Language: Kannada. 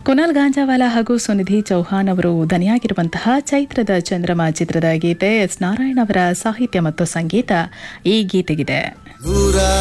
ಕುನಾಲ್ ಗಾಂಜಾವಾಲಾ ಹಾಗೂ ಸುನಿಧಿ ಚೌಹಾಣ್ ಅವರು ದನಿಯಾಗಿರುವಂತಹ ಚೈತ್ರದ ಚಂದ್ರಮ ಚಿತ್ರದ ಗೀತೆ ಎಸ್ ನಾರಾಯಣ್ ಅವರ ಸಾಹಿತ್ಯ ಮತ್ತು ಸಂಗೀತ ಈ ಗೀತೆಗಿದೆ.